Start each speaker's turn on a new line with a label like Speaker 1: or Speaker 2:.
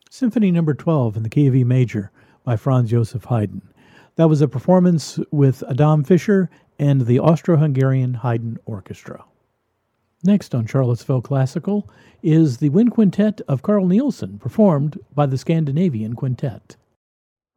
Speaker 1: Symphony Number 12 in the key of E major by Franz Joseph Haydn. That was a performance with Adam Fischer and the Austro-Hungarian Haydn Orchestra. Next on Charlottesville Classical is the Wind Quintet of Carl Nielsen, performed by the Scandinavian Quintet.